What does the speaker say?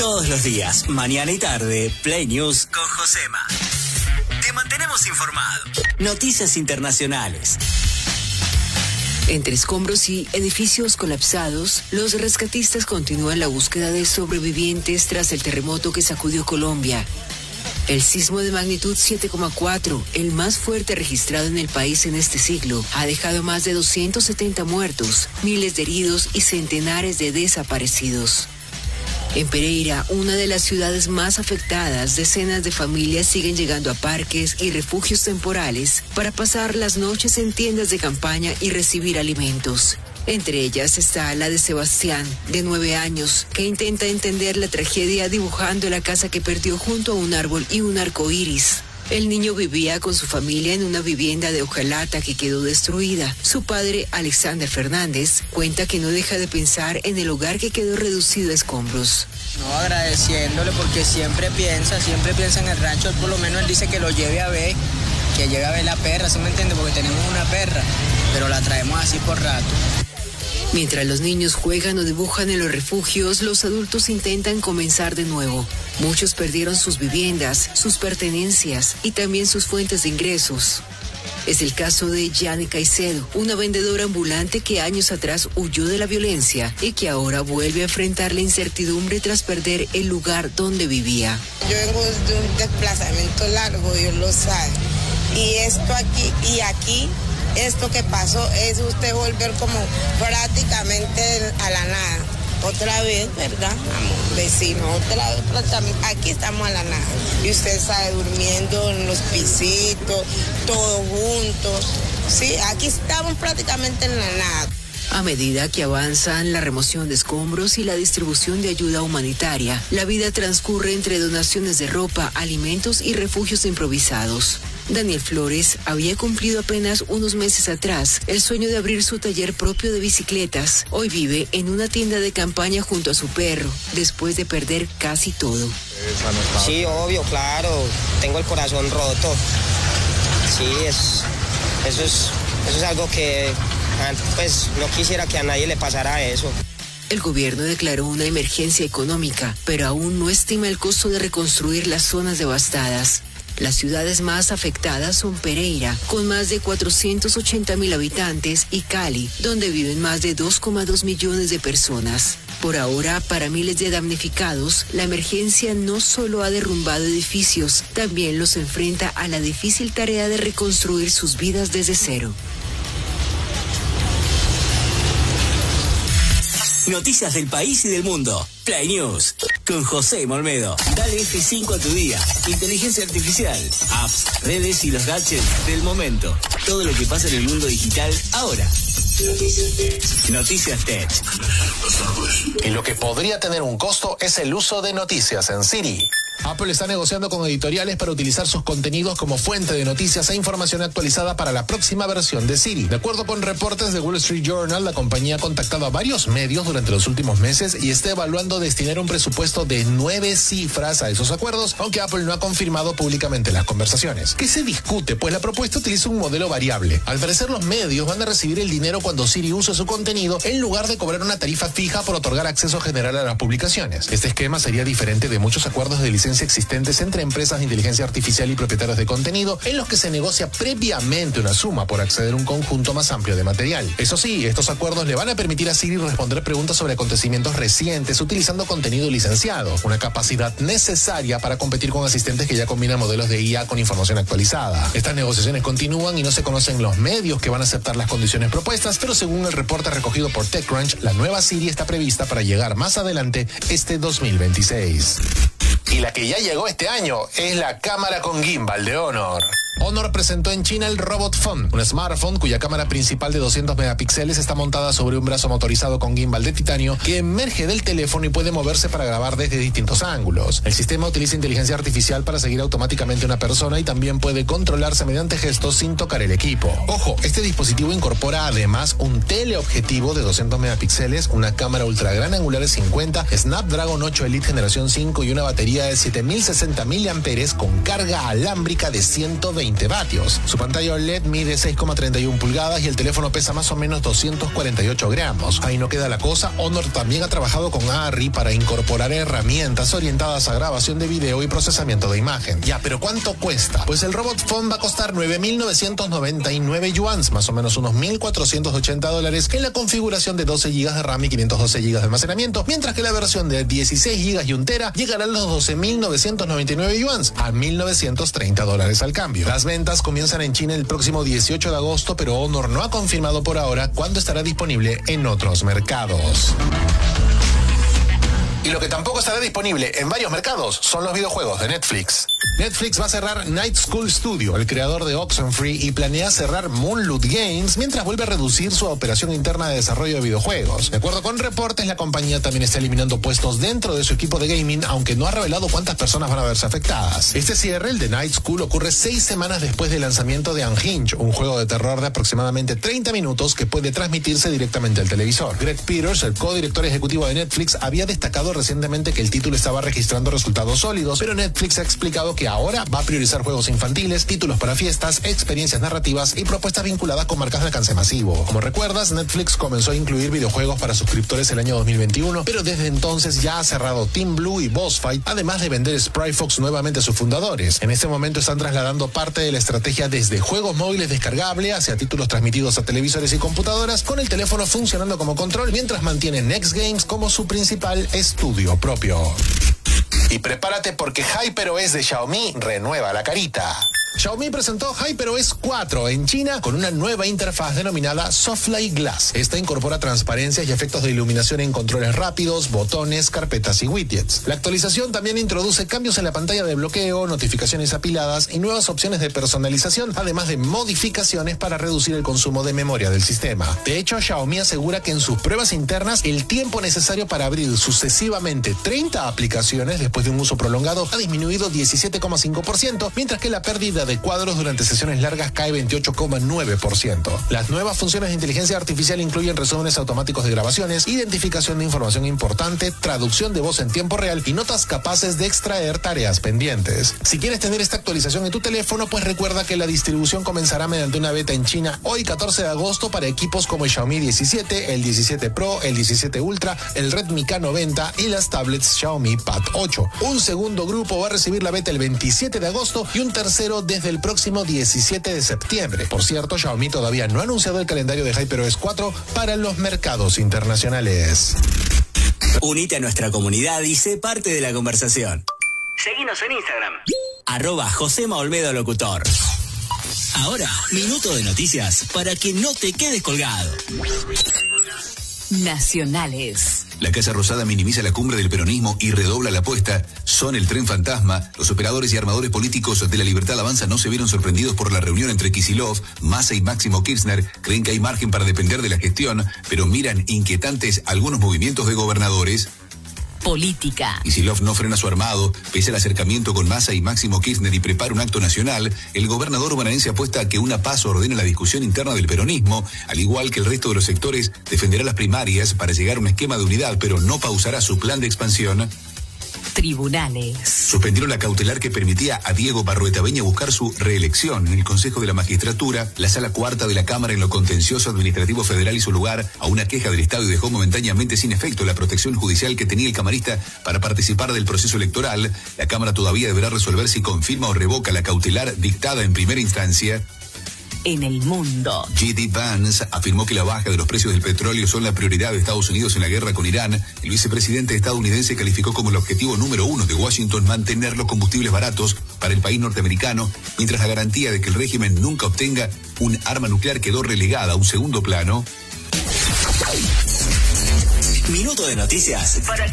Todos los días, mañana y tarde, Play News con Josema. Te mantenemos informado. Noticias internacionales. Entre escombros y edificios colapsados, los rescatistas continúan la búsqueda de sobrevivientes tras el terremoto que sacudió Colombia. El sismo de magnitud 7,4, el más fuerte registrado en el país en este siglo, ha dejado más de 270 muertos, miles de heridos y centenares de desaparecidos. En Pereira, una de las ciudades más afectadas, decenas de familias siguen llegando a parques y refugios temporales para pasar las noches en tiendas de campaña y recibir alimentos. Entre ellas está la de Sebastián, de 9 años, que intenta entender la tragedia dibujando la casa que perdió junto a un árbol y un arco iris. El niño vivía con su familia en una vivienda de hojalata que quedó destruida. Su padre, Alexander Fernández, cuenta que no deja de pensar en el hogar que quedó reducido a escombros. No, agradeciéndole porque siempre piensa en el rancho. Por lo menos él dice que lo lleve a ver, que lleve a ver la perra, ¿sí me entiende? Porque tenemos una perra, pero la traemos así por rato. Mientras los niños juegan o dibujan en los refugios, los adultos intentan comenzar de nuevo. Muchos perdieron sus viviendas, sus pertenencias y también sus fuentes de ingresos. Es el caso de Yane Caicedo, una vendedora ambulante que años atrás huyó de la violencia y que ahora vuelve a enfrentar la incertidumbre tras perder el lugar donde vivía. Yo vengo de un desplazamiento largo, Dios lo sabe. Y esto aquí, esto que pasó es usted volver como prácticamente a la nada. Otra vez, ¿verdad? Vamos, vecino, otra vez prácticamente. Aquí estamos a la nada. Y usted sabe, durmiendo en los pisitos, todos juntos. Sí, aquí estamos prácticamente en la nada. A medida que avanzan la remoción de escombros y la distribución de ayuda humanitaria, la vida transcurre entre donaciones de ropa, alimentos y refugios improvisados. Daniel Flores había cumplido apenas unos meses atrás el sueño de abrir su taller propio de bicicletas. Hoy vive en una tienda de campaña junto a su perro, después de perder casi todo. Sí, obvio, claro. Tengo el corazón roto. Sí, eso es algo que pues no quisiera que a nadie le pasara eso. El gobierno declaró una emergencia económica, pero aún no estima el costo de reconstruir las zonas devastadas. Las ciudades más afectadas son Pereira, con más de 480.000 habitantes, y Cali, donde viven más de 2,2 millones de personas. Por ahora, para miles de damnificados, la emergencia no solo ha derrumbado edificios, también los enfrenta a la difícil tarea de reconstruir sus vidas desde cero. Noticias del país y del mundo. Play News con José Olmedo. Dale F5 a tu día. Inteligencia artificial, apps, redes y los gadgets del momento. Todo lo que pasa en el mundo digital ahora. Noticias Tech. Y lo que podría tener un costo es el uso de noticias en Siri. Apple está negociando con editoriales para utilizar sus contenidos como fuente de noticias e información actualizada para la próxima versión de Siri. De acuerdo con reportes de Wall Street Journal, la compañía ha contactado a varios medios durante los últimos meses y está evaluando destinar un presupuesto de 9 cifras a esos acuerdos, aunque Apple no ha confirmado públicamente las conversaciones. ¿Qué se discute? Pues la propuesta utiliza un modelo variable. Al parecer, los medios van a recibir el dinero cuando Siri use su contenido en lugar de cobrar una tarifa fija por otorgar acceso general a las publicaciones. Este esquema sería diferente de muchos acuerdos de licencia existentes entre empresas de inteligencia artificial y propietarios de contenido, en los que se negocia previamente una suma por acceder a un conjunto más amplio de material. Eso sí, estos acuerdos le van a permitir a Siri responder preguntas sobre acontecimientos recientes utilizando contenido licenciado, una capacidad necesaria para competir con asistentes que ya combinan modelos de IA con información actualizada. Estas negociaciones continúan y no se conocen los medios que van a aceptar las condiciones propuestas, pero según el reporte recogido por TechCrunch, la nueva Siri está prevista para llegar más adelante este 2026. Y la que ya llegó este año es la cámara con gimbal de Honor. Honor presentó en China el Robot Phone, un smartphone cuya cámara principal de 200 megapíxeles está montada sobre un brazo motorizado con gimbal de titanio que emerge del teléfono y puede moverse para grabar desde distintos ángulos. El sistema utiliza inteligencia artificial para seguir automáticamente a una persona y también puede controlarse mediante gestos sin tocar el equipo. Ojo, este dispositivo incorpora además un teleobjetivo de 200 megapíxeles, una cámara ultra gran angular de 50, Snapdragon 8 Elite generación 5 y una batería de 7060 mAh con carga alámbrica de 120 120 vatios. Su pantalla OLED mide 6,31 pulgadas y el teléfono pesa más o menos 248 gramos. Ahí no queda la cosa. Honor también ha trabajado con ARRI para incorporar herramientas orientadas a grabación de video y procesamiento de imagen. Ya, pero ¿cuánto cuesta? Pues el Robot Phone va a costar 9.999 yuans, más o menos unos $1.480 en la configuración de 12 GB de RAM y 512 GB de almacenamiento, mientras que la versión de 16 GB y 1 TB llegará a los 12.999 yuans, a $1.930 al cambio. Las ventas comienzan en China el próximo 18 de agosto, pero Honor no ha confirmado por ahora cuándo estará disponible en otros mercados. Y lo que tampoco estará disponible en varios mercados son los videojuegos de Netflix. Netflix va a cerrar Night School Studio, el creador de Oxenfree, y planea cerrar Moonloot Games mientras vuelve a reducir su operación interna de desarrollo de videojuegos. De acuerdo con reportes, la compañía también está eliminando puestos dentro de su equipo de gaming, aunque no ha revelado cuántas personas van a verse afectadas. Este cierre, el de Night School, ocurre 6 semanas después del lanzamiento de Unhinged, un juego de terror de aproximadamente 30 minutos que puede transmitirse directamente al televisor. Greg Peters, el codirector ejecutivo de Netflix, había destacado recientemente que el título estaba registrando resultados sólidos, pero Netflix ha explicado que ahora va a priorizar juegos infantiles, títulos para fiestas, experiencias narrativas y propuestas vinculadas con marcas de alcance masivo. Como recuerdas, Netflix comenzó a incluir videojuegos para suscriptores el año 2021, pero desde entonces ya ha cerrado Team Blue y Boss Fight, además de vender Sprite Fox nuevamente a sus fundadores. En este momento están trasladando parte de la estrategia desde juegos móviles descargables hacia títulos transmitidos a televisores y computadoras, con el teléfono funcionando como control, mientras mantienen Next Games como su principal estudio propio. Y prepárate porque HyperOS de Xiaomi renueva la carita. Xiaomi presentó HyperOS 4 en China con una nueva interfaz denominada Softlight Glass. Esta incorpora transparencias y efectos de iluminación en controles rápidos, botones, carpetas y widgets. La actualización también introduce cambios en la pantalla de bloqueo, notificaciones apiladas y nuevas opciones de personalización, además de modificaciones para reducir el consumo de memoria del sistema. De hecho, Xiaomi asegura que en sus pruebas internas el tiempo necesario para abrir sucesivamente 30 aplicaciones después de un uso prolongado ha disminuido 17,5%, mientras que la pérdida de cuadros durante sesiones largas cae 28,9%. Las nuevas funciones de inteligencia artificial incluyen resúmenes automáticos de grabaciones, identificación de información importante, traducción de voz en tiempo real y notas capaces de extraer tareas pendientes. Si quieres tener esta actualización en tu teléfono, pues recuerda que la distribución comenzará mediante una beta en China hoy 14 de agosto para equipos como el Xiaomi 17, el 17 Pro, el 17 Ultra, el Redmi K90 y las tablets Xiaomi Pad 8. Un segundo grupo va a recibir la beta el 27 de agosto y un tercero desde el próximo 17 de septiembre. Por cierto, Xiaomi todavía no ha anunciado el calendario de HyperOS 4 para los mercados internacionales. Unite a nuestra comunidad y sé parte de la conversación. Seguinos en Instagram. @JosemaOlmedo Locutor. Ahora, minuto de noticias para que no te quedes colgado. Nacionales. La Casa Rosada minimiza la cumbre del peronismo y redobla la apuesta. Son el tren fantasma. Los operadores y armadores políticos de La Libertad Avanza no se vieron sorprendidos por la reunión entre Kicillof, Massa y Máximo Kirchner. Creen que hay margen para depender de la gestión, pero miran inquietantes algunos movimientos de gobernadores. Política. Kicillof no frena su armado, pese al acercamiento con Massa y Máximo Kirchner y prepara un acto nacional. El gobernador bonaerense apuesta a que una paz ordene la discusión interna del peronismo, al igual que el resto de los sectores defenderá las primarias para llegar a un esquema de unidad, pero no pausará su plan de expansión. Tribunales. Suspendieron la cautelar que permitía a Diego Barrueta Beña buscar su reelección. En el Consejo de la Magistratura, la Sala Cuarta de la Cámara en lo Contencioso Administrativo Federal hizo lugar a una queja del Estado y dejó momentáneamente sin efecto la protección judicial que tenía el camarista para participar del proceso electoral. La Cámara todavía deberá resolver si confirma o revoca la cautelar dictada en primera instancia. En el mundo. J.D. Vance afirmó que la baja de los precios del petróleo son la prioridad de Estados Unidos en la guerra con Irán. El vicepresidente estadounidense calificó como el objetivo número 1 de Washington mantener los combustibles baratos para el país norteamericano, mientras la garantía de que el régimen nunca obtenga un arma nuclear quedó relegada a un segundo plano. Minuto de noticias para que